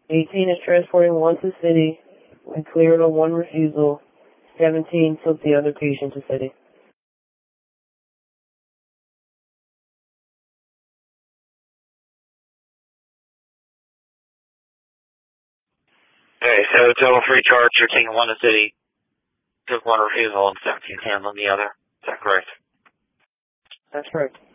18 is transporting one to city and cleared on one refusal. 17 took the other patient to city. Okay, so total free charge, you're taking one to city, took one refusal, and 17 handling the other. Is that correct? That's correct.